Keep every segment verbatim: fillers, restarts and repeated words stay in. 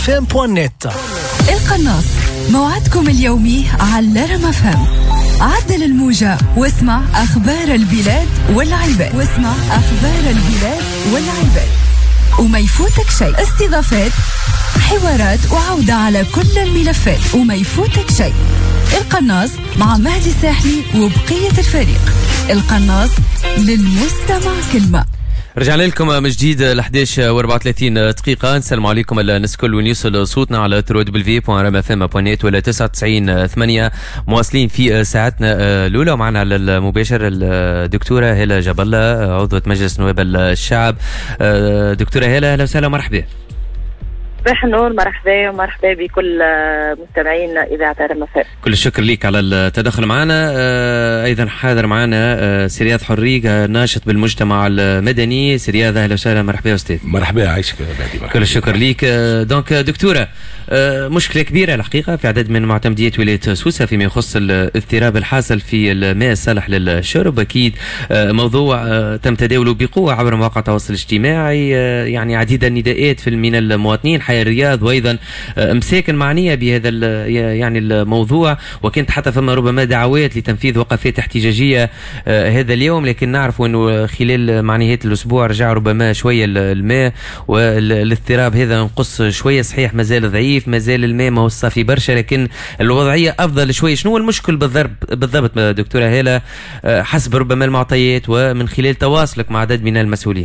فام بوان نت. القناص موعدكم اليومي على رم اف ام. عدل الموجة واسمع أخبار البلاد والعباد واسمع أخبار البلاد والعباد وما يفوتك شيء. استضافات، حوارات وعودة على كل الملفات وما يفوتك شيء. القناص مع مهدي ساحلي وبقية الفريق. القناص للمستمع كلمة. رجعنا لكم من جديد ل إحدى عشر وأربعة وثلاثين دقيقة. نسلم عليكم الناس الكل وين يوصل صوتنا على ترو دبليو بوان رم اف ام بوان نت ولا تسعة وتسعين ثمانية. مواصلين في ساعتنا الأولى ومعنا على المباشر الدكتورة هالة جاب الله عضوة مجلس نواب الشعب. دكتورة هالة، أهلا وسهلا ومرحبا. صباح النور، مرحبا ومرحبا بكل مستمعين إذاعة رم اف ام. كل الشكر ليك على التدخل معنا. أيضا حاضر معنا سي رياض حريق، ناشط بالمجتمع المدني. سي رياض، أهلا وسهلا، مرحبا أستاذ. مرحبا، عايشك. كل الشكر ليك. دونك دكتورة، مشكلة كبيرة الحقيقة في عدد من معتمديات ولاية سوسة فيما يخص الاضطراب الحاصل في الماء الصالح للشرب. أكيد موضوع تم تداوله بقوة عبر مواقع التواصل الاجتماعي، يعني عديد النداءات من المواطنين حي الرياض وأيضا مساكن معنية بهذا يعني الموضوع، وكانت حتى فما ربما دعوات لتنفيذ وقفات احتجاجية هذا اليوم. لكن نعرف أنه خلال معنيات الأسبوع رجع ربما شوية الماء والاضطراب هذا نقص شوية. صحيح مازال ضعيف، مازال الماء ما هو صافي برشا، لكن الوضعية أفضل شوية. شنو المشكل بالضرب بالضبط دكتورة هالة حسب ربما المعطيات ومن خلال تواصلك مع عدد من المسؤولين؟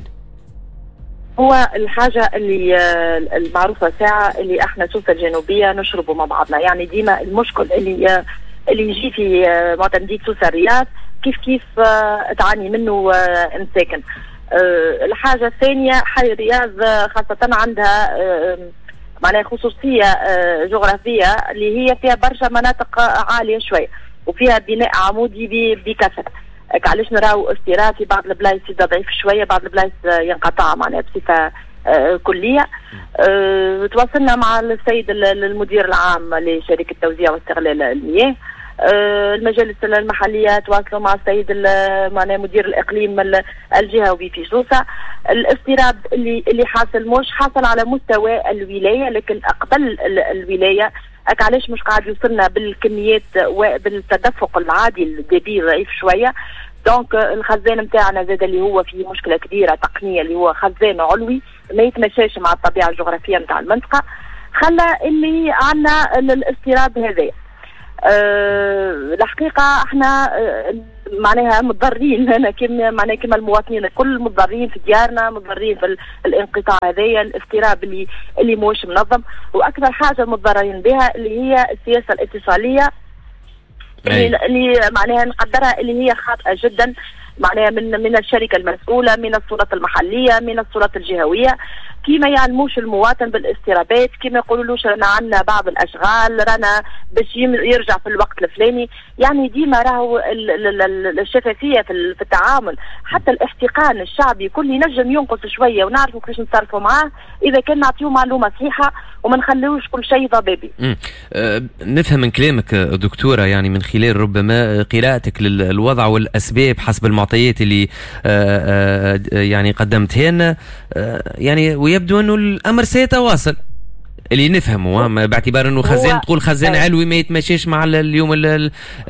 هو الحاجة اللي المعروفة ساعة اللي احنا سوسة الجنوبية نشربوا مع بعضنا، يعني ديما المشكل اللي اللي يجي في معتمدية سوسة الرياض كيف كيف تعاني منه مساكن. الحاجة الثانية، حي الرياض خاصة عندها معناها خصوصية جغرافية اللي هي فيها برشا مناطق عالية شوية وفيها بناء عمودي بكثرة. علاش نراو اضطراب في بعض البلايص يبدا ضعيف شويه، بعض البلايص ينقطع معناها بصفه آه كليه. آه تواصلنا مع السيد المدير العام لشركه توزيع واستغلال المياه. آه المجالس المحليه تواصلوا مع السيد معناها مدير الاقليم الجهوي في سوسه. الاضطراب اللي اللي حاصل مش حاصل على مستوى الولايه، لكن قبل الولايه أك علاش مش قاعد يوصلنا بالكميات وبالتدفق العادي الدبي ضعيف شويه. دونك الخزان نتاعنا زاد اللي هو فيه مشكله كبيره تقنيه اللي هو خزان علوي ما يتمشاش مع الطبيعه الجغرافيه نتاع المنطقه، خلى اللي عندنا الاضطراب هذا. أه الحقيقه احنا أه معناها متضررين. انا كم معناها كما المواطنين الكل متضررين في ديارنا، متضررين في الانقطاع هذايا، الاضطراب اللي اللي موش منظم. واكثر حاجه متضررين بها اللي هي السياسه الاتصاليه اللي, اللي معناها نقدرها اللي هي خاطئه جدا معناها من من الشركه المسؤوله، من السلطات المحليه، من السلطات الجهويه، كيما يعلموش المواطن بالاضطرابات، كيما يقولولوش رانا عندنا بعض الاشغال، رانا باش يرجع في الوقت الفلاني. يعني ديما راهو الشفافيه في التعامل، حتى الاحتقان الشعبي كل ينجم ينقص شويه ونعرفوا كيفاش نتصرفوا معاه اذا كان نعطيوه معلومه صحيحه وما نخليوش كل شيء ضبابي. أه نفهم من كلامك دكتوره، يعني من خلال ربما قراءتك للوضع والاسباب حسب المعطيات اللي أه أه يعني قدمتها لنا، أه يعني ويبدو انه الامر سيتواصل اللي نفهمه، باعتبار انه خزان تقول خزان أه. علوي ما يتمشيش مع اليوم ال ال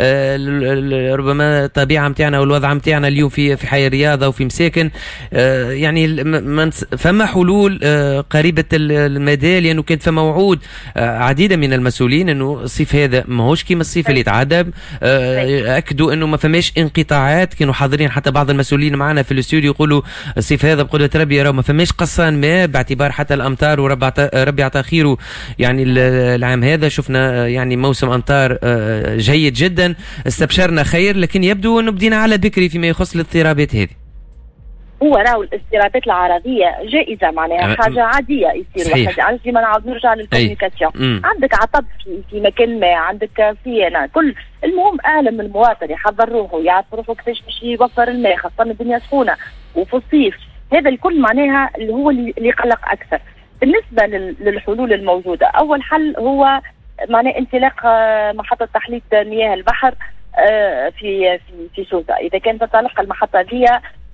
ال ربما الطبيعه نتاعنا والوضع نتاعنا اليوم في في حي الرياضه وفي مساكن. آه يعني فما حلول آه قريبه المدى، لانه كانت فما وعود آه عديده من المسؤولين انه الصيف هذا ماهوش كيما الصيف اللي تعدى. آه اكدوا انه ما فماش انقطاعات، كانوا حاضرين حتى بعض المسؤولين معنا في الاستوديو يقولوا الصيف هذا بقدره ربي راه ما فماش قصان ماء باعتبار حتى الامطار وربي عطا خير. يعني العام هذا شفنا يعني موسم امطار جيد جدا، استبشرنا خير، لكن يبدو انه بدينا على بكري فيما يخص الاضطرابات هذه. هو راهو الاضطرابات العربيه جائزه معناها أه حاجه عاديه يصير واحد. علاش ديما نعاود نرجع للكوميونيكاسيون، عندك عطب في, في مكان ما، عندك صيانه كل المهم اعلم المواطن يحضر روحه يعرف روحه كيفاش باش يوفر الماء، خاصه الدنيا سخونه وفي الصيف. هذا الكل معناها اللي هو اللي يقلق اكثر. بالنسبة للحلول الموجودة، أول حل هو معناه انطلاق محطة تحلية مياه البحر في في في سوسة. إذا كانت تنطلق المحطة دي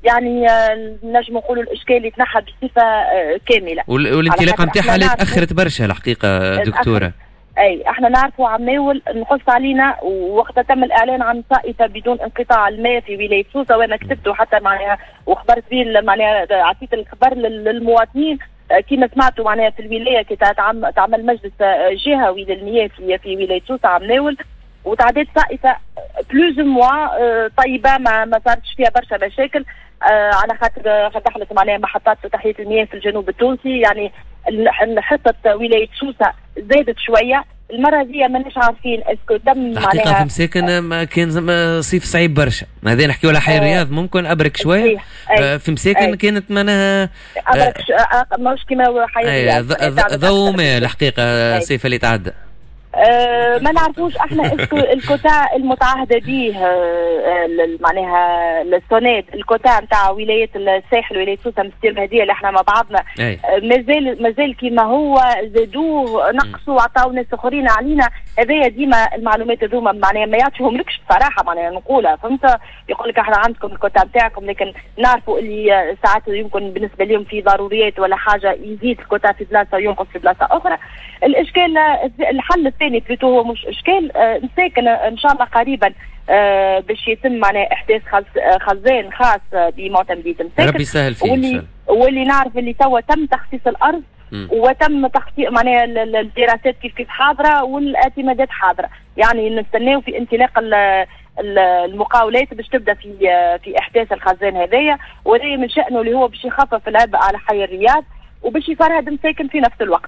يعني نجم نقولوا الاشكال يتنحى بصفه كامله. والانطلاقه نتاعها اللي تاخرت برشا الحقيقه دكتوره. اي احنا نعرفوا عماول نقص علينا، ووقت تم الاعلان عن طائفه بدون انقطاع الماء في ولايه سوسه، وانا كتبته حتى معناها وخبرت به معناها عطيت الخبر للمواطنين كما سمعتوا معناها في الولايه كي تعمل مجلس جهوي للمياه في في ولايه سوسه عماول، وتعديت طائفه بلوز موا طيبه ما ما صارتش فيها برشا مشاكل آه على خاطر فتحت معناها محطات تحليه المياه في الجنوب التونسي. يعني حصه ولايه سوسه زادت شويه المره هذه، ماناش عارفين اسكو تم معناها في مساكن ما كان صيف صعيب برشا. هذا نحكيو على حي الرياض ممكن ابرك شويه آه في مساكن كانت معناها ابرك آه مش كما حي الرياض ضوء ماء الحقيقه الصيف اللي تعدى. أه ما نعرفوش احنا اسكو الكوتا المتعهده به أه معناها السونات الكوتا نتاع ولايه الساحل ولايه سوسه مستير مهديه اللي احنا مع بعضنا أه مازال مازال كيما هو، زادوه نقصوا عطاو ناس اخرين علينا. هذايا ديما المعلومات هذوما معناها ما يعطيهم لكش بصراحه معناها نقولها، فهمت؟ يقول لك احنا عندكم الكوتا نتاعكم، لكن نعرفوا اللي ساعات يمكن بالنسبه لهم في ضروريات ولا حاجه يزيد الكوتا في بلاصه وينقص في بلاصه اخرى. الاشكال الحل الثاني بلوتو هو مش اشكال آه مساكن ان شاء الله قريبا آه باش يتم معناها احداث خزان خاص بمعتمديه مساكن، ربي يسهل فيه واللي واللي نعرف اللي توا تم تخصيص الارض م. وتم تخصيص معناها الدراسات كيف كيف حاضره والاعتمادات حاضره. يعني نستناو في انطلاق المقاولات باش تبدا في في احداث الخزان هذايا، وهذا من شانه اللي هو باش يخفف العبء على حي الرياض وباش يفرهد مساكن في نفس الوقت.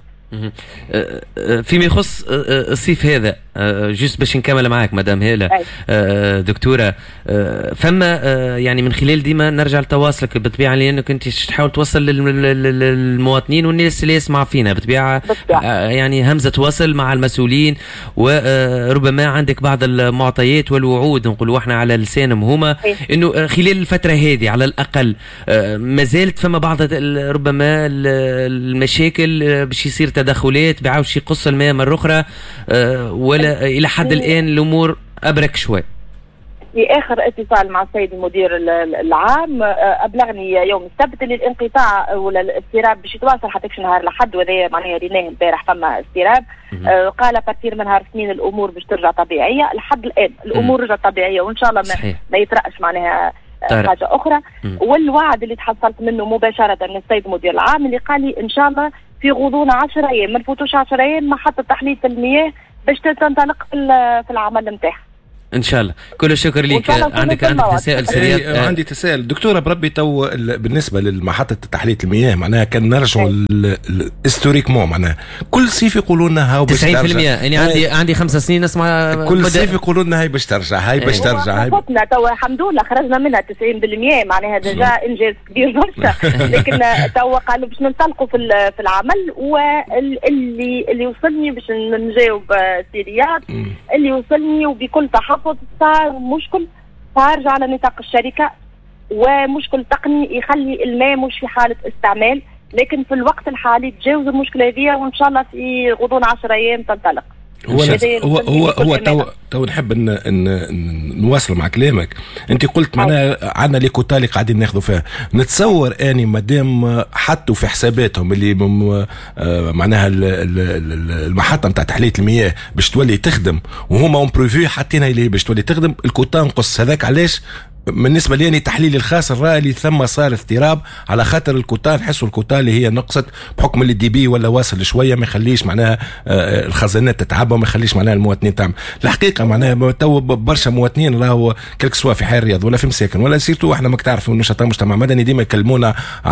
فيما يخص الصيف هذا جوست باش نكمل معاك مدام هالة دكتورة، فما يعني من خلال ديما نرجع لتواصلك بالطبيعة لأنك أنت تحاول توصل للمواطنين والناس اللي يسمع فينا بالطبيعة، يعني همزة وصل مع المسؤولين، وربما عندك بعض المعطيات والوعود نقولوا احنا على لسانهم هما انه خلال الفترة هذه على الأقل ما زالت فما بعض ربما المشاكل باش يصير تدخلات بعاوش يقص الماء مرة أخرى، ولا إلى حد الآن الأمور أبرك شوي؟ في آخر اتصال مع السيد المدير العام أبلغني يوم السبت اللي الانقطاع ولا الاضطراب باش يتواصل حتى في نهار الأحد، وهذا معناها ريناه البارح فما اضطراب. آه قال بارتير من نهار اثنين الأمور باش ترجع طبيعية. لحد الآن الأمور رجعت طبيعية وإن شاء الله ما, ما يترأش معناها طارق. حاجة أخرى. مم. والوعد اللي تحصلت منه مباشرة من السيد المدير العام اللي قال لي إن شاء الله في غضون عشرة أيام ما نفوتوش عشرة أيام محطة تحلية المياه باش تنطلق في العمل نتاعها ان شاء الله. كل الشكر ليك. عندك عندك تساؤل سريع؟ آه. عندي تساؤل دكتوره بربي تو بالنسبه للمحطه تحليه المياه معناها كان نرجعوا هيستوريكمون معناها كل صيف يقولوا لنا هاو باش ترجع تسعين بالمئة. يعني عندي عندي خمس سنين نسمع كل صيف يقولوا لنا هاي باش ترجع هاي باش ترجع هاي خطنا تو الحمد لله خرجنا منها تسعين بالمئة معناها ديجا انجاز كبير برشا. لكن تو قالوا باش ننطلقوا في في العمل، واللي اللي وصلني باش نجاوب سيريات اللي وصلني وبكل تحفظ صار مشكل خارج على نطاق الشركة ومشكل تقني يخلي الماء مش في حالة استعمال، لكن في الوقت الحالي تجاوز المشكلة هذه وإن شاء الله في غضون عشرة أيام تنطلق. هو هو هو, هو تو تو نحب ان, إن نواصل مع كلامك. انت قلت معناها عندنا لي كوتا اللي قاعدين ناخذوا فيها، نتصور اني مادام حطوا في حساباتهم اللي معناها المحطه نتاع تحليه المياه باش تولي تخدم وهما اون بريفي حاطينها اللي باش تولي تخدم الكوتا نقص. هذاك علاش بالنسبه لي تحليلي الخاص الراي اللي ثم صار اضطراب على خاطر الكوتا، نحسوا الكوتا اللي هي نقصت بحكم اللي الدي بي ولا واصل شويه ما يخليش معناها الخزانات تتعب وما يخليش معناها المواطنين تعمل. الحقيقه معناها تو برشا مواطنين راهو كلك سوا في حي الرياض ولا في مساكن ولا سيرتو احنا ماك تعرف نشطاء مجتمع مدني ديما يكلمونا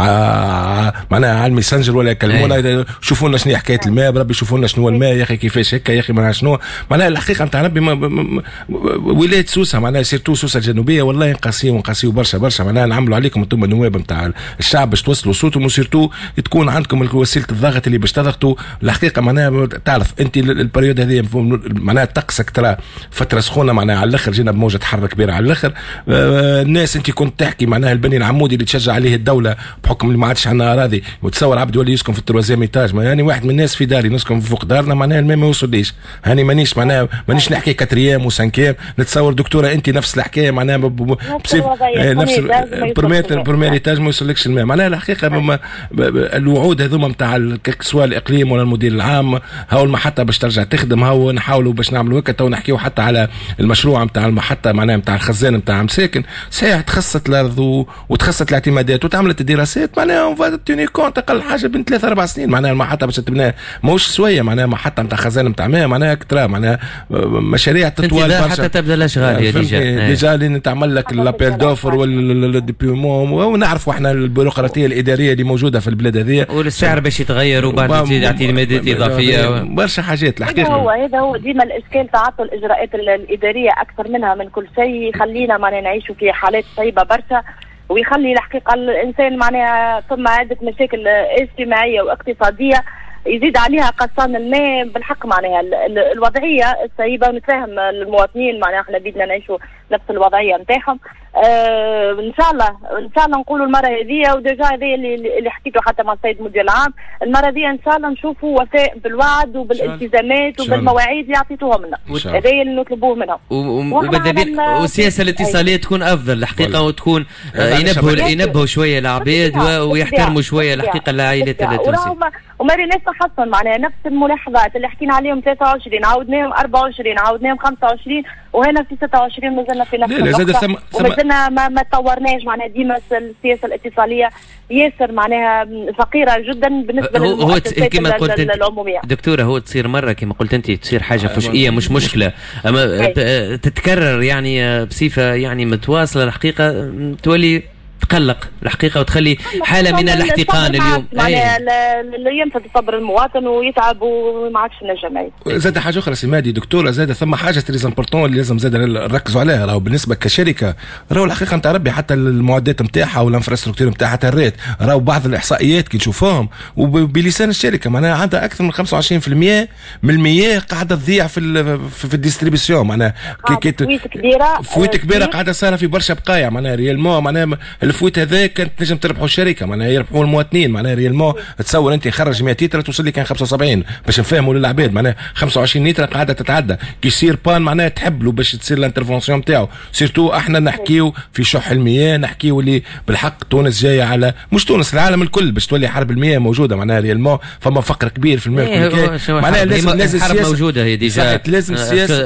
معناها على الميسنجر ولا يكلمونا شوفوا لنا شنو حكايه الماء بربي شوفوا لنا شنو الماء يا اخي كيفاش هكا يا اخي ما شنو معناها الحقيقه نتاع ربي ولايه سوسه معناها سيرتو سوسه الجنوبيه والله نقاسيو ونقاسيو برشا برشا معناها نعملوا عليكم انتم النواب نتاع الشعب باش توصلوا صوتهم وسيرتو تكون عندكم وسيله الضغط اللي باش تضغطوا. الحقيقه معناها تعرف انت البريود هذه معناها طقسك ترى فتره سخونه معناها على الاخر جينا بموجه حر كبيره على الاخر. آه الناس انت كنت تحكي معناها البني العمودي اللي تشجع عليه الدوله بحكم اللي ما عادش عندنا اراضي وتصور عبد يولي يسكن في التروازيام ايتاج يعني واحد من الناس في داري نسكن فوق دارنا معناها الماء ما يوصليش. هاني مانيش معناها مانيش نحكي كاتريام وسانكيام. نتصور دكتوره انت نفس الحكايه معناها نفس البرمير ايتاج ما يوصلكش الماء. معناها الحقيقه الوعود هذوما نتاع سواء الاقليم ولا المدير العام هاو المحطه باش ترجع تخدم، هاو نحاولوا باش نعملوا هكا. تو نحكيو حتى على المشروع نتاع المحطه معناها نتاع الخزان نتاع مساكن. صحيح تخصت الارض وتخصت الاعتمادات وتعملت الدراسات معناها اون فا توني كونت اقل حاجه بين ثلاث اربع سنين معناها المحطه باش تبنى ماهوش سويه معناها محطه نتاع خزان نتاع ماء معناها كترا معناها مشاريع تطول برشا حتى تبدا الاشغال هي ديجا ديجا اللي تعمل لك لابيل دوفر والديبيومون ونعرفوا احنا البيروقراطيه الاداريه اللي موجوده في البلاد هذه والسعر باش يتغير وبعد تزيد اعتمادات اضافيه برشا حاجات. الحقيقه هو هذا هو ديما الاشكال تعطل الاجراءات الاداريه اكثر منها من كل شيء يخلينا معناها نعيشوا في حالات صعيبه برشا، ويخلي الحقيقه الانسان معناها ثم عده مشاكل اجتماعيه واقتصاديه يزيد عليها قصان الماء. بالحق معناها الوضعيه الصعيبه ونتفاهم المواطنين معناها احنا بدنا نعيشوا نفس الوضعيه نتاعهم. آه ان شاء الله ان شاء الله نقولوا المره هذه وديجا هذه اللي, اللي حكيته حتى مع السيد المدير العام، المره هذه ان شاء الله نشوفوا وفاء بالوعد وبالالتزامات وبالمواعيد اللي يعطيتوهم لنا. هذا اللي نطلبوه منهم. وماذا والسياسه الاتصاليه تكون افضل الحقيقه وتكون ينبهوا ينبهوا شويه العباد ويحترموا شويه الحقيقه العائلات التونسيه. وماري ناس تحصل معناها نفس الملاحظات اللي حكينا عليهم ثلاثة وعشرين عاودناهم أربعة وعشرين عاودناهم خمسة وعشرين وهنا في ستة وعشرين مازلنا في نفس النقطة ومازلنا ما ما تطورناش معناها. ديما السياسة الاتصالية ياسر معناها فقيرة جدا بالنسبة للمؤسسات العمومية. دكتورة هو تصير مرة كما قلت أنت تصير حاجة فجئية مش مشكلة، أما تتكرر يعني بصفة يعني متواصلة الحقيقة تولي تقلق الحقيقه وتخلي حاله من الاحتقان اليوم. معناها اللي ينفذ صبر المواطن ويتعب وما عادش نجم. زاد حاجه اخرى سمادي دكتوره، زاد ثم حاجه تريز امبورطون اللي لازم زاد نركزوا عليها. راهو بالنسبه كشركه راهو الحقيقه نتاع ربي حتى المعدات نتاعها والانفراستركتور نتاعها تريت راهو بعض الاحصائيات كي نشوفوهم وبلسان الشركه معناها عندها اكثر من خمسة وعشرين بالمئة من المياه قاعده تضيع في في الديستريبيسيون معناها فويت كبيره فويت كبيره قاعده صار في برشا بقايا معناها ريالمون معناها الفويت هذا كانت نجم تربحوا الشركه معناها يربحوا المواطنين معناها ريالمون. تصور انت خرج مئة لتر توصل لي كان خمسة وسبعين باش نفهموا للعباد معناها خمسة وعشرين لتر قاعده تتعدى كي يصير بان معناها تحب له باش تصير الانترفونسيون نتاعو. سيرتو احنا نحكيو في شح المياه نحكيو اللي بالحق تونس جايه على مش تونس العالم الكل باش تولي حرب المياه موجوده معناها ريالمون فما فقر كبير في الماء معناها لازم لازم الحرب موجوده هي ديجا لازم السياسه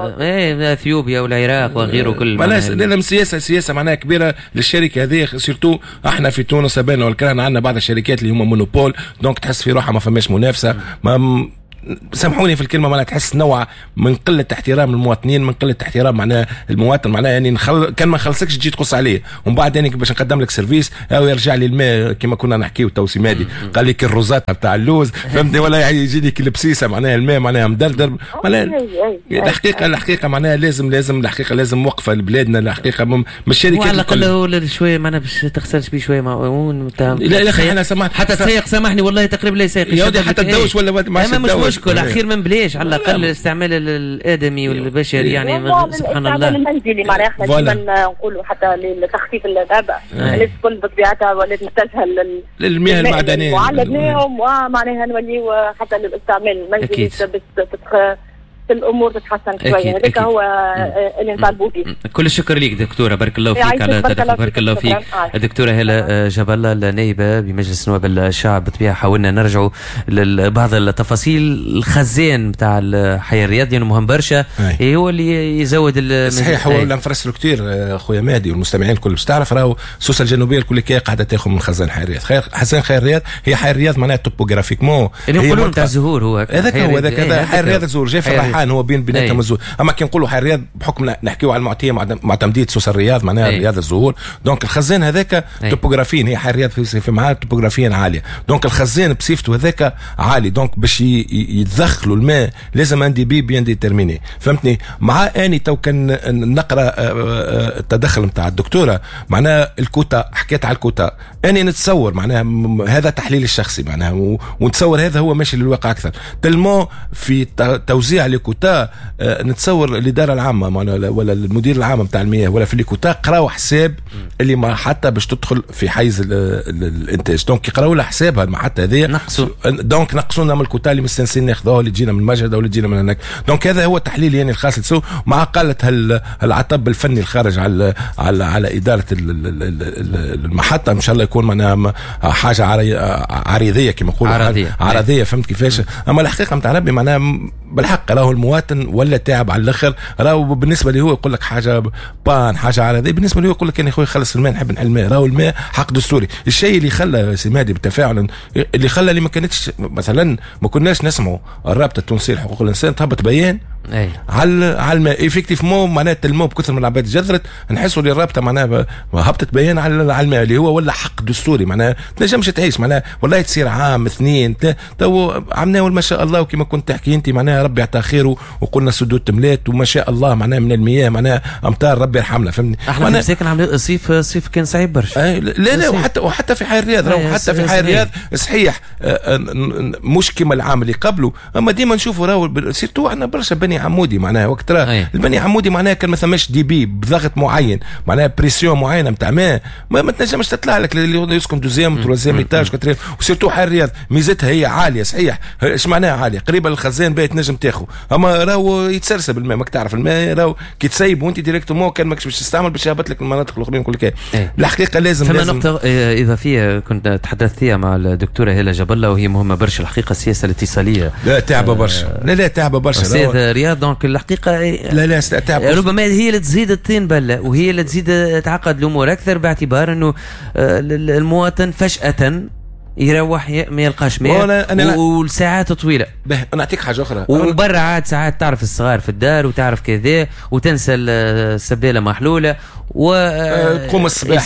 ايه اثيوبيا والعراق وغيره كل لازم سياسه سياسه معناها كبيره للشركه هذه. سيرتو احنا في تونس بينا والكران عندنا بعض الشركات اللي هما مونوبول دونك تحس في روحها ما فماش منافسه. ما سامحوني في الكلمه معناها تحس نوع من قله احترام المواطنين من قله احترام معناها المواطن معناها يعني نخل... كان ما خلصكش تجي تقص عليه ومن بعد يعني باش نقدم لك سيرفيس او يرجع لي الماء كما كنا نحكيو توسي مادي قال لك الروزات نتاع اللوز فهمتني ولا يجي لك البسيسه معناها الماء معناها مدردر معناها الحقيقه الحقيقه معناها لازم لازم الحقيقه لازم وقفه لبلادنا الحقيقه من الشركات على الاقل هو شويه معناها باش تخسرش بيه شويه معون نتاع لا لا انا سمعت حتى تسيق سامحني والله تقريبا لا يسيق يا ودي حتى تدوش ولا ما مش مشكل اخير من بلاش على الاقل الاستعمال الادمي والبشري يعني سبحان الله المنزلي معناها احنا دائما نقولوا حتى لتخفيف الغابه الناس الكل بطبيعتها ولات متجهه للمياه المعدنيه وعلمناهم ومعناها نوليو حتى للاستعمال المنزلي باش الامور تتحسن شويه. هذاك هو اللي نطالبوا به. كل الشكر ليك دكتوره بارك الله فيك على التدخل بارك الله فيك. الدكتوره هلا جاب الله النائبه بمجلس نواب الشعب بالطبيعه حاولنا نرجعوا لبعض التفاصيل. الخزان نتاع الحي الرياض لانه مهم برشا هو اللي يزود صحيح هو الانفراستركتور خويا مادي والمستمعين الكل باش تعرف راهو سوسه الجنوبيه الكل كي قاعده تاخذ من خزان حي الرياض. خزان حي الرياض هي حي الرياض معناها توبوغرافيكمون اللي يقولوا نتاع الزهور هو هذاك هو هذاك حي الرياض الزهور جاي في هو بين بيناتهم الزهور. اما كي نقولوا حي الرياض بحكم نحكيو على المعطيه معتمديه سوس الرياض معناها رياض الزهور دونك الخزان هذاك توبوغرافيين هي حي الرياض في معاه توبوغرافيا عاليه دونك الخزان بصفته هذاك عالي دونك باش يتدخلوا الماء لازم عندي بي بيان ديترميني فهمتني. مع اني تو كان نقرا التدخل نتاع الدكتوره معناها الكوتا حكيت على الكوتا اني نتصور معناها هذا تحليل الشخصي معناها ونتصور هذا هو ماشي للواقع اكثر تلمو في توزيع ليكوتا آه نتصور الاداره العامه ولا المدير العام نتاع المياه ولا في ليكوتا قراو حساب اللي ما حتى باش تدخل في حيز الانتاج. دونك يقراو لها حسابها ما حتى هذه نقصوا دونك نقصونا من الكوتا اللي مستنسين ناخذوها اللي تجينا من مجهد ولا تجينا من هناك. دونك هذا هو التحليل يعني الخاص لسو مع قاله العطب الفني الخارج على على على اداره المحطه ان شاء الله يكون معناها حاجه عريضيه كما نقولوا عرضيه عرضيه فهمت كيفاش. اما الحقيقه نتاع ربي معناها بالحق راهو المواطن ولا تعب على الاخر راهو بالنسبه لي هو يقول لك حاجه بان حاجه عرضيه بالنسبه لي هو يقول لك انا خويا خلص الماء نحب نحل الماء راهو الماء حق دستوري. الشيء اللي خلى سمادي بالتفاعل اللي خلى اللي ما كانتش مثلا ما كناش نسمعوا الرابطه التونسيه لحقوق الانسان تهبط بيان أي. على على الماء ايفيكتيف مو معناتها الماء بكثر من العباد جذرت نحسوا اللي الرابطه معناها هبطت بيان على على الماء اللي هو ولا حق دستوري معناها تنجمش تعيش معناها والله تصير عام اثنين تو عملناه ما شاء الله وكما كنت تحكي انت معناها ربي يعطى خيره وقلنا سدود تملات وما شاء الله معناها من المياه معناها امطار ربي يرحمنا فهمني. احنا في ساكن عمليه الصيف الصيف كان صعيب برشا. لا لا وحتى وحتى في حي الرياض راهو حتى في حي الرياض صحيح مش كما العام اللي قبله اما ديما نشوفوا راهو سيرتو عندنا برشا بني عمودي معناها وقت راه البني عمودي معناها كان ما ثماش دي بي بضغط معين معناها بريسيون معينه نتاع ماء ما, ما تنجمش تطلع لك اللي يسكن دوزيام تروزيام ايتاج كترين وسيرتو حي الرياض ميزتها هي عاليه صحيح. ايش معناها عاليه قريبه للخزان باهي تنجم تاخذ اما راهو يتسرسب الماء ماك تعرف الماء راهو كي تسيب وانت ديريكتومون كان ماكش باش تستعمل باش يهبط لك المناطق الاخرين كل كاين. الحقيقه لازم فما لازم نقطه اضافيه كنت تحدثت فيها مع الدكتوره هيلا جاب الله وهي مهمه برشا الحقيقه السياسه الاتصاليه. لا تعبه برشا آه لا لا تعبه برشا استاذ رياض. دونك الحقيقه لا لا تعب ربما هي اللي تزيد الطين بله وهي اللي تزيد تعقد الامور اكثر باعتبار انه المواطن فجاه يروح ما يلقاش ماء والساعات طويله. انا نعطيك حاجه اخرى وبرا عاد ساعات تعرف الصغار في الدار وتعرف كذا وتنسى السباله محلوله وتقوم الصباح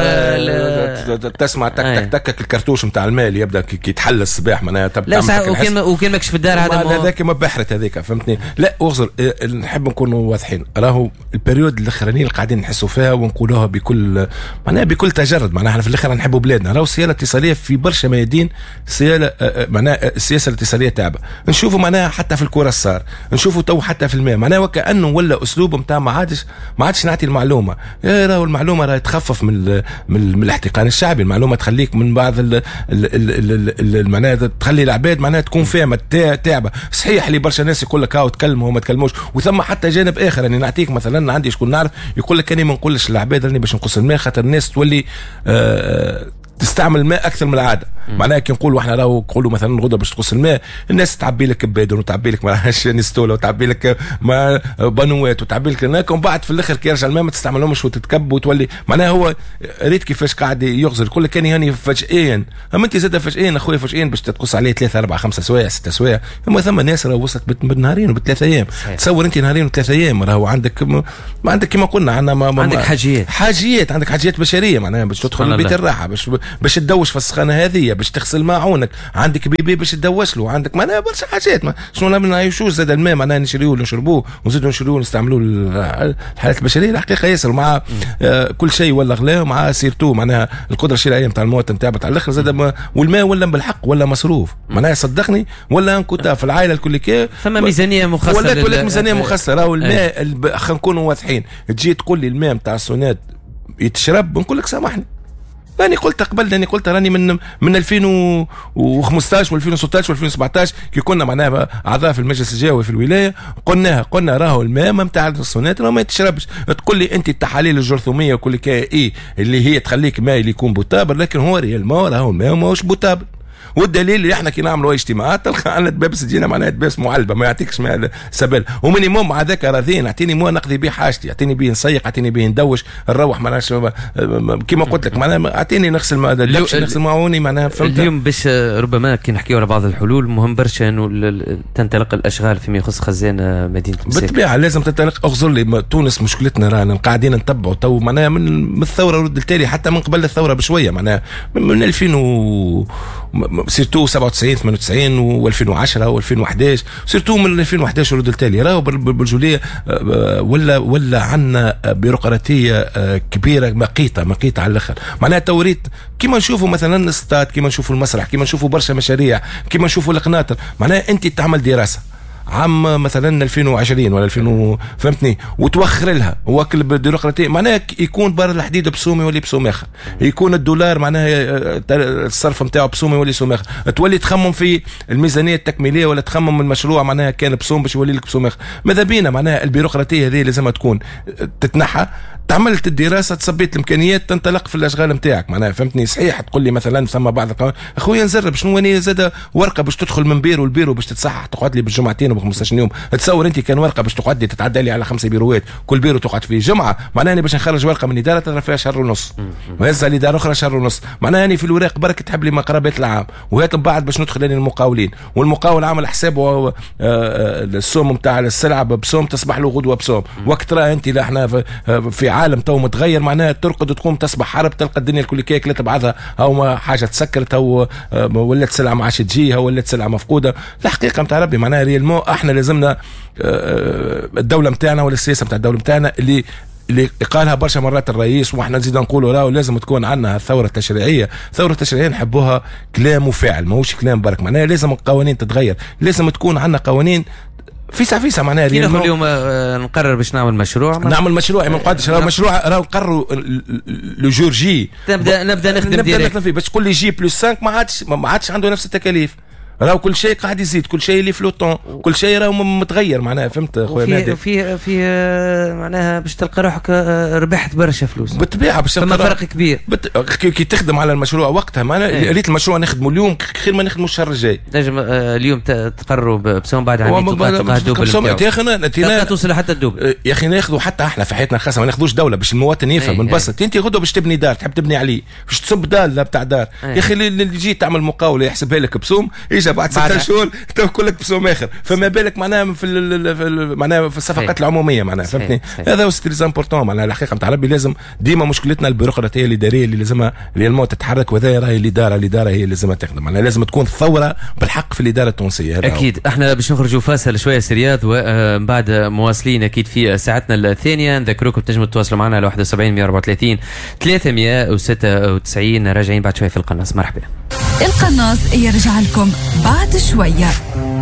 تسمع تك تك تك الكرتوش نتاع الماء اللي يبدا كي يتحل الصباح معناها لا وكان وكان ماكش في الدار هذا هذاك ما بحرت هذيك فهمتني. لا اغزر نحب نكونوا واضحين راهو البريود الاخرانيه اللي قاعدين نحسوا فيها ونقولوها بكل معناها بكل تجرد معناها احنا في الاخر نحبوا بلادنا راهو السياله الاتصاليه في برشا ميادين سياله معناها السياسه الاتصاليه تاعبه نشوفوا معناها حتى في الكره الصار نشوفوا تو حتى في الماء معناها وكانه ولا اسلوب نتاع ما عادش ما عادش نعطي المعلومه راهو المعلومه راهي تخفف من ال من, ال من الاحتقان الشعبي. المعلومه تخليك من بعض معناها تخلي العباد معناها تكون فاهمه تاعبه صحيح اللي برشا ناس يقول لك هاو تكلموا وما تكلموش وثم حتى جانب اخر اني نعطيك مثلا عندي شكون نعرف يقول لك اني ما نقولش للعباد راني باش نقص الماء خاطر الناس تولي آه تستعمل الماء اكثر من العاده معناها كي نقولوا احنا راهو نقولوا مثلا غدا باش تقص الماء الناس تعبي لك بادر وتعبي لك ماهاش نستوله وتعبي لك ما بانوات وتعبي لك هناك ومن بعد في الاخر كي يرجع الماء ما تستعملهمش وتتكب وتولي معناها هو ريت كيفاش قاعد يغزر يقول لك كان هاني فجئيا اما انت زاد فجئيا اخويا فجئيا باش تقص عليه ثلاثه اربعه خمسه سوايع سته سوايع اما ثم ناس راهو وصلت بالنهارين وبثلاث ايام تصور انت نهارين وثلاث ايام راهو عندك ما عندك كما قلنا عندنا ما عندك حاجيات حاجيات عندك حاجيات بشريه معناها باش تدخل البيت الراحه باش باش تدوش في السخانه هذه باش تغسل معونك عندك بيبي باش تدوش له عندك معناها برشا حاجات ما شنو ما نعيشوش زاد الماء معناها نشريوه نشربوه ونزيدوا نشريوه نستعملوه الحالات البشريه الحقيقه ياسر مع آه كل شيء ولا غلاه مع سيرتو معناها القدره الشرائيه نتاع المواطن تعبت على الاخر زاد والماء ولا بالحق ولا مصروف معناها صدقني ولا نكون في العائله الكل كي فما ميزانيه مخصصه ولا تولي ميزانيه مخصصه راهو الماء خلينا نكونوا واضحين تجي تقول لي الماء نتاع السونات يتشرب بنقول لك سامحني راني قلت قبل راني قلت راني من من ألفين وخمسطاش وألفين وستطاش وألفين وسبعطاش كي كنا معناها اعضاء في المجلس الجوي في الولايه قلناها قلنا راهو الماء نتاع الصونات راه ما يتشربش. تقول لي انت التحاليل الجرثوميه وكل كي ايه اللي هي تخليك ماء اللي يكون بوتابل لكن هو ريال ما راهو الماء ماهوش بوتابل والدليل اللي احنا كي نعملوا اجتماعات تلقى عندنا دبابس تجينا معناها دبابس معلبه ما يعطيكش ماء سبل ومينيموم مع ذاك راضين اعطيني مو نقضي به حاجتي اعطيني به نسيق اعطيني به ندوش نروح معناها كيما قلت لك معناها اعطيني نغسل ما نغسل معوني معناها فهمت. اليوم باش ربما كي نحكيو على بعض الحلول مهم برشا انه تنطلق الاشغال فيما يخص خزان مدينه مساكن بالطبيعه لازم تنطلق. اغزر لي تونس مشكلتنا رانا قاعدين نتبعوا تو معناها من الثوره رد التالي حتى من قبل الثوره بشويه معناها من ألفين و سيرتو سبعة وتسعين ثمانية وتسعين وألفين وعشرة وألفين وأحداش سيرتو من ألفين وأحداش ورد التالي راهو بالجوليه ولا ولا عندنا بيروقراطيه كبيره مقيته مقيته على الاخر معناها توريت كيما نشوفوا مثلا الاستاد كيما نشوفوا المسرح كيما نشوفوا برشا مشاريع كيما نشوفوا القناطر معناها انت تعمل دراسه عام مثلا ألفين وعشرين ولا ألفين فهمتني وتوخر لها وكل البيروقراطيه معناها يكون بر الحديد بسوم يولي بسوم اخر، يكون الدولار معناها الصرف نتاعو بسوم يولي سوم اخر، تولي تخمم في الميزانيه التكميليه ولا تخمم المشروع معناها كان بسوم باش يولي لك بسوم اخر. ماذا بينا معناها البيروقراطيه هذه لازم تكون تتنحى. تعملت الدراسه تصبيت الامكانيات تنطلق في الاشغال نتاعك معناها فهمتني. صحيح تقول لي مثلا ثم بعض القوانين اخويا نزرب شنو انا زاد ورقه باش تدخل من بيرو لبيرو باش تتصحح تقعد لي بالجمعتين وب خمسطاش يوم. تصور انت كان ورقه باش تقعد لي تتعدى لي على خمسه بيروات كل بيرو تقعد فيه جمعه معناها باش نخرج ورقه من اداره ترى فيها شهر ونص وهزها لاداره اخرى شهر ونص معناها يعني في الوراق برك تحب لي مقربات العام وهات بعد باش ندخل للمقاولين والمقاول عمل حسابه السوم نتاع السلعه بسوم تصبح له غدوه بسوم. وقت راه انت لا احنا في عالم تو متغير معناها ترقد تقوم تصبح حرب تلقى الدنيا الكل كيكلت بعضها او حاجه تسكرت او ولات سلعه ما عادش تجيها ولات سلعه مفقوده. الحقيقه نتاع ربي معناها ريالمون احنا لازمنا الدوله نتاعنا ولا السياسه نتاع الدوله نتاعنا اللي اللي قالها برشا مرات الرئيس واحنا نزيد نقولوا راهو لازم تكون عندنا الثوره التشريعيه. الثوره التشريعيه نحبوها كلام وفعل ماهوش كلام برك معناها لازم القوانين تتغير لازم تكون عندنا قوانين فيسع فيسع معناها اليوم اليوم نقرر باش نعمل مشروع نعمل مشروع ما نقعدش راهو مشروع راهو نقرروا لو جور جي نبدا نبدا نخدم نبدا نخدم فيه باش تقول لي جي بلس خمسة ما عادش ما عادش عنده نفس التكاليف. راهو كل شيء قاعد يزيد كل شيء اللي فلوتون كل شيء راهو متغير معناها فهمت خويا نادي في في معناها باش تلقى روحك ربحت برشا فلوس بالطبيعه باش فما فرق كبير بت... كي تخدم على المشروع وقتها معناها ريت المشروع نخدمه اليوم خير ما نخدمه الشهر الجاي. نجم اليوم تقرروا بسوم بعد عام تلقى الدوبل يا اخي تلقى توصل حتى الدوبل يا اخي ناخذوا حتى احنا في حياتنا الخاصه ما ناخذوش دوله باش المواطن يفهم من بسط. انت غدوه باش تبني دار تحب تبني عليه باش تصب دار لا بتاع دار يا اخي اللي جيت تعمل مقاوله يحسبها لك بسوم اجى بعد ستة شهور تاكل لك بسوم اخر فما بالك معناها في معناها في الصفقات العموميه معناها فهمتني. هذا هو ستريز امبورطون معناها الحقيقه نتاع ربي لازم ديما مشكلتنا البيروقراطيه الاداريه اللي لازمها ريالمون تتحرك وهذا راهي الاداره الاداره هي اللي لازمها تخدم معناها لازم تكون ثوره بالحق في الاداره التونسيه. اكيد هو. احنا باش نخرجوا فاصل شويه سريات ومن بعد مواصلين اكيد في ساعتنا الثانيه. نذكركم تنجموا تتواصلوا معنا على واحد وسبعين مية وأربعة وثلاثين ثلاثمية وستة وتسعين. راجعين بعد شويه في القناص. مرحبا. القناص يرجع لكم بعد شويه.